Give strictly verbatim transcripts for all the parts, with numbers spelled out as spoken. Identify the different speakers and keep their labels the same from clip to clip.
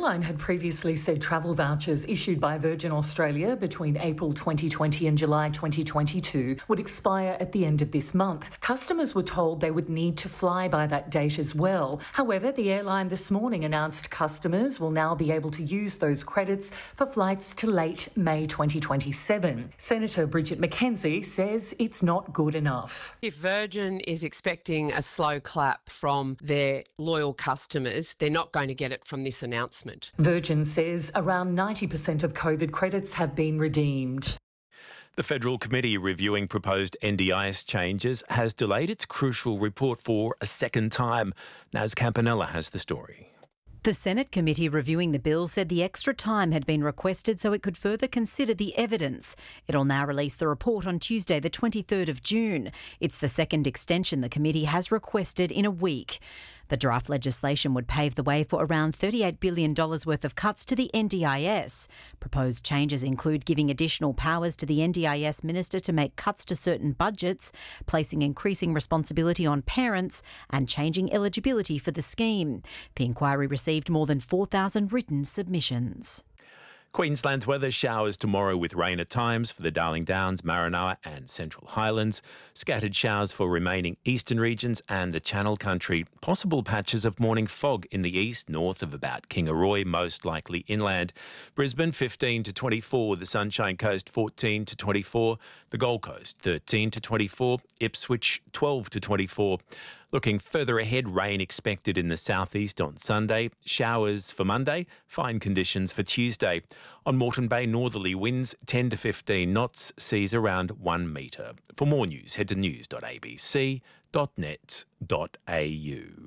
Speaker 1: airline had previously said travel vouchers issued by Virgin Australia between April twenty twenty and July twenty twenty-two would expire at the end of this month. Customers were told they would need to fly by that date as well. However, the airline this morning announced customers will now be able to use those credits for flights to late May twenty twenty-seven. Senator Bridget McKenzie says it's not good enough.
Speaker 2: If Virgin is expecting a slow clap from their loyal customers, they're not going to get it from this announcement.
Speaker 1: Virgin says around ninety percent of COVID credits have been redeemed.
Speaker 3: The Federal Committee reviewing proposed N D I S changes has delayed its crucial report for a second time. Naz Campanella has the story.
Speaker 4: The Senate committee reviewing the bill said the extra time had been requested so it could further consider the evidence. It'll now release the report on Tuesday, the twenty-third of June. It's the second extension the committee has requested in a week. The draft legislation would pave the way for around thirty-eight billion dollars worth of cuts to the N D I S. Proposed changes include giving additional powers to the N D I S minister to make cuts to certain budgets, placing increasing responsibility on parents, and changing eligibility for the scheme. The inquiry received more than four thousand written submissions.
Speaker 3: Queensland's weather: showers tomorrow with rain at times for the Darling Downs, Maranoa and Central Highlands. Scattered showers for remaining eastern regions and the Channel Country. Possible patches of morning fog in the east, north of about Kingaroy, most likely inland. Brisbane fifteen to twenty-four, the Sunshine Coast fourteen to twenty-four, the Gold Coast thirteen to twenty-four, Ipswich twelve to twenty-four. Looking further ahead, rain expected in the southeast on Sunday. Showers for Monday, fine conditions for Tuesday. On Moreton Bay, northerly winds ten to fifteen knots, seas around one metre. For more news, head to news dot a b c dot net dot a u.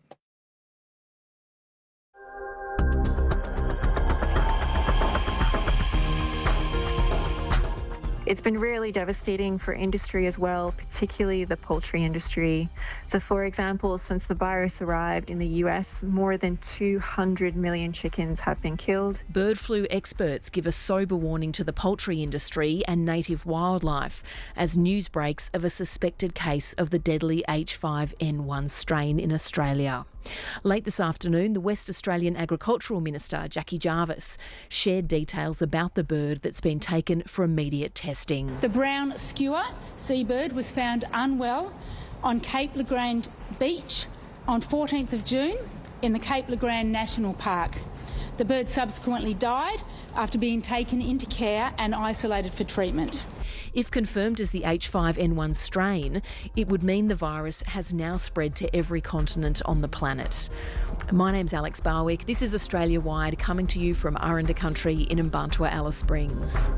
Speaker 5: It's been really devastating for industry as well, particularly the poultry industry. So, for example, since the virus arrived in the U S, more than two hundred million chickens have been killed.
Speaker 6: Bird flu experts give a sober warning to the poultry industry and native wildlife as news breaks of a suspected case of the deadly H five N one strain in Australia. Late this afternoon, the West Australian Agricultural Minister, Jackie Jarvis, shared details about the bird that's been taken for immediate testing.
Speaker 7: The brown skewer seabird was found unwell on Cape Legrand Beach on fourteenth of June in the Cape Legrand National Park. The bird subsequently died after being taken into care and isolated for treatment.
Speaker 6: If confirmed as the H five N one strain, it would mean the virus has now spread to every continent on the planet. My name's Alex Barwick. This is Australia Wide, coming to you from Aranda Country in Mbantua, Alice Springs.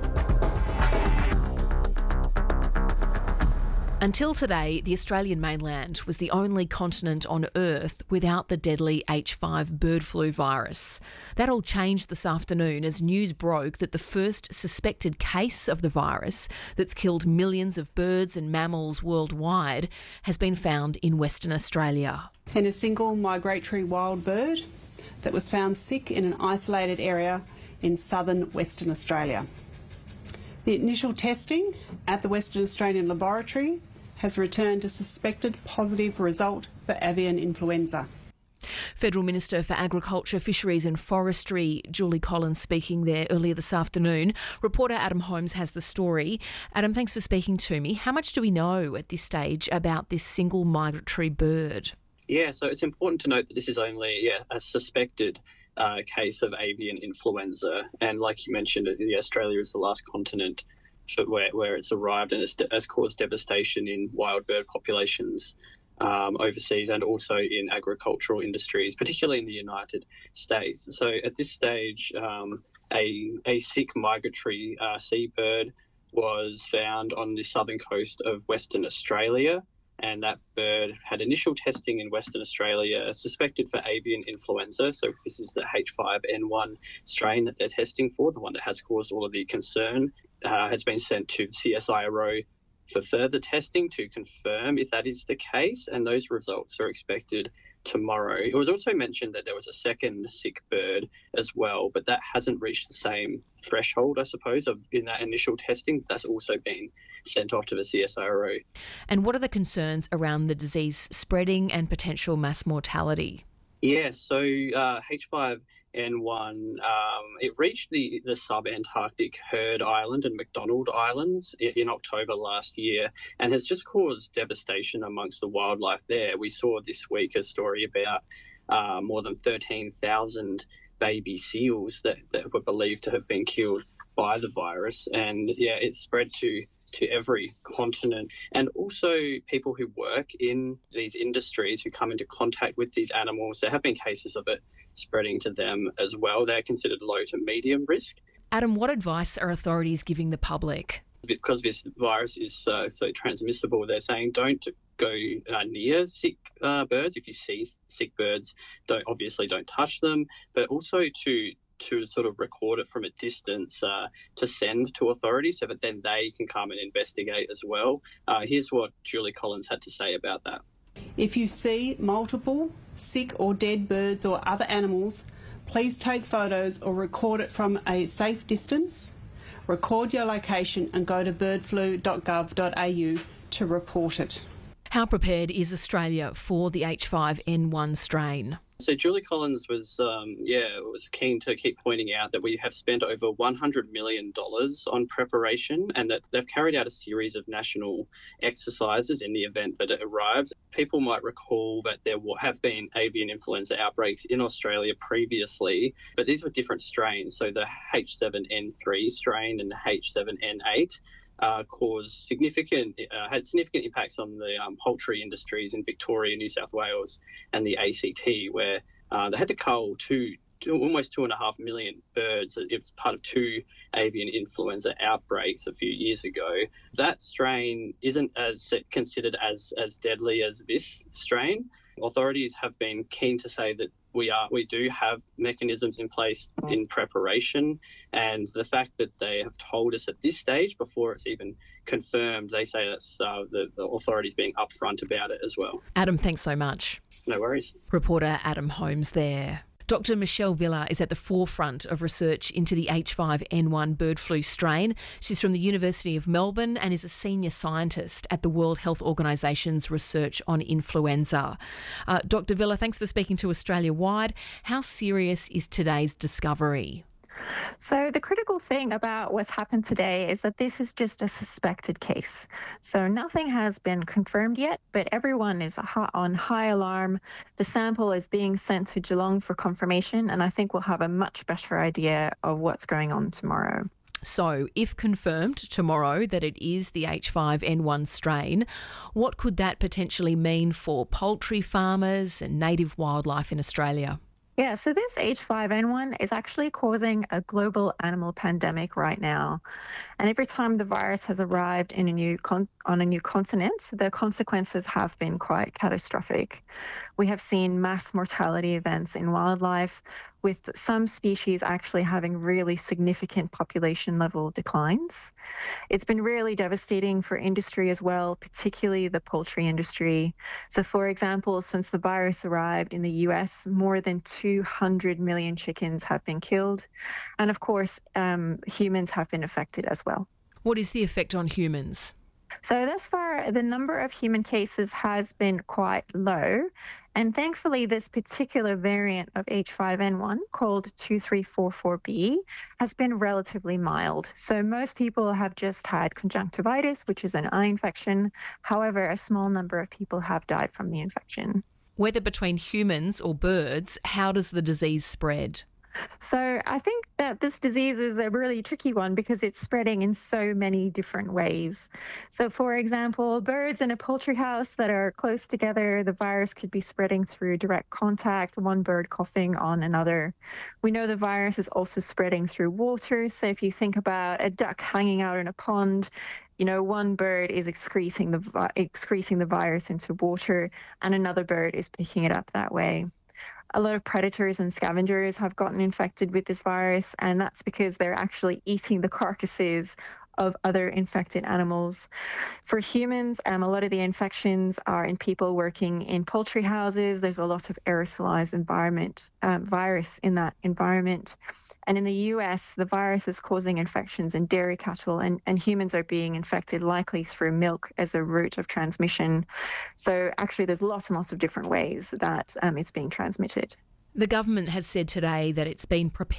Speaker 6: Until today, the Australian mainland was the only continent on Earth without the deadly H five bird flu virus. That all changed this afternoon as news broke that the first suspected case of the virus that's killed millions of birds and mammals worldwide has been found in Western Australia.
Speaker 8: And a single migratory wild bird that was found sick in an isolated area in southern Western Australia. The initial testing at the Western Australian Laboratory has returned a suspected positive result for avian influenza.
Speaker 6: Federal Minister for Agriculture, Fisheries and Forestry, Julie Collins, speaking there earlier this afternoon. Reporter Adam Holmes has the story. Adam, thanks for speaking to me. How much do we know at this stage about this single migratory bird?
Speaker 9: Yeah, so it's important to note that this is only yeah, a suspected uh, case of avian influenza. And like you mentioned, Australia is the last continent for where, where it's arrived, and it's de- has caused devastation in wild bird populations um, overseas and also in agricultural industries, particularly in the United States. So at this stage, um, a, a sick migratory uh, seabird was found on the southern coast of Western Australia, and that bird had initial testing in Western Australia suspected for avian influenza. So this is the H five N one strain that they're testing for, the one that has caused all of the concern. Uh, has been sent to the C S I R O for further testing to confirm if that is the case, and those results are expected tomorrow. It was also mentioned that there was a second sick bird as well, but that hasn't reached the same threshold, I suppose, of in that initial testing. That's also been sent off to the C S I R O.
Speaker 6: And what are the concerns around the disease spreading and potential mass mortality?
Speaker 9: Yeah, so uh, H five N one, um, it reached the, the sub-Antarctic Heard Island and McDonald Islands in, in October last year and has just caused devastation amongst the wildlife there. We saw this week a story about uh, more than thirteen thousand baby seals that, that were believed to have been killed by the virus. And yeah, it's spread to to every continent. And also people who work in these industries who come into contact with these animals, there have been cases of it spreading to them as well. They're considered low to medium risk.
Speaker 6: Adam, what advice are authorities giving the public?
Speaker 9: Because this virus is uh, so transmissible, they're saying don't go uh, near sick uh, birds. If you see sick birds, don't obviously don't touch them, but also to to sort of record it from a distance uh, to send to authorities so that then they can come and investigate as well. Uh, here's what Julie Collins had to say about that.
Speaker 8: If you see multiple sick or dead birds or other animals, please take photos or record it from a safe distance. Record your location and go to bird flu dot gov dot a u to report it.
Speaker 6: How prepared is Australia for the H five N one strain?
Speaker 9: So Julie Collins was, um, yeah, was keen to keep pointing out that we have spent over one hundred million dollars on preparation and that they've carried out a series of national exercises in the event that it arrives. People might recall that there have been avian influenza outbreaks in Australia previously, but these were different strains. So the H seven N three strain and the H seven N eight Uh, caused significant, uh, had significant impacts on the um, poultry industries in Victoria, New South Wales and the A C T, where uh, they had to cull two, two, almost two and a half million birds. It was part of two avian influenza outbreaks a few years ago. That strain isn't as considered as, as deadly as this strain. Authorities have been keen to say that we are we do have mechanisms in place in preparation, and the fact that they have told us at this stage before it's even confirmed, they say that's uh, the, the authorities being upfront about it as well.
Speaker 6: Adam, thanks so much.
Speaker 9: No worries.
Speaker 6: Reporter Adam Holmes there. Doctor Michelle Villa is at the forefront of research into the H five N one bird flu strain. She's from the University of Melbourne and is a senior scientist at the World Health Organisation's research on influenza. Uh, Doctor Villa, thanks for speaking to Australia Wide. How serious is today's discovery?
Speaker 5: So the critical thing about what's happened today is that this is just a suspected case. So nothing has been confirmed yet, but everyone is on high alarm. The sample is being sent to Geelong for confirmation, and I think we'll have a much better idea of what's going on tomorrow.
Speaker 6: So, if confirmed tomorrow that it is the H five N one strain, what could that potentially mean for poultry farmers and native wildlife in Australia?
Speaker 5: Yeah, so this H five N one is actually causing a global animal pandemic right now. And every time the virus has arrived in a new con- on a new continent, the consequences have been quite catastrophic. We have seen mass mortality events in wildlife, with some species actually having really significant population level declines. It's been really devastating for industry as well, particularly the poultry industry. So for example, since the virus arrived in the U S, more than two hundred million chickens have been killed. And of course, um, humans have been affected as well.
Speaker 6: What is the effect on humans?
Speaker 5: So thus far, the number of human cases has been quite low. And thankfully, this particular variant of H five N one, called two three four four B, has been relatively mild. So most people have just had conjunctivitis, which is an eye infection. However, a small number of people have died from the infection.
Speaker 6: Whether between humans or birds, how does the disease spread?
Speaker 5: So I think that this disease is a really tricky one because it's spreading in so many different ways. So for example, birds in a poultry house that are close together, the virus could be spreading through direct contact, one bird coughing on another. We know the virus is also spreading through water. So if you think about a duck hanging out in a pond, you know, one bird is excreting the, excreting the virus into water and another bird is picking it up that way. A lot of predators and scavengers have gotten infected with this virus, and that's because they're actually eating the carcasses of other infected animals. For humans, um, a lot of the infections are in people working in poultry houses. There's a lot of aerosolized environment um, virus in that environment. And in the U S, the virus is causing infections in dairy cattle, and, and humans are being infected likely through milk as a route of transmission. So actually, there's lots and lots of different ways that um, it's being transmitted.
Speaker 6: The government has said today that it's been prepared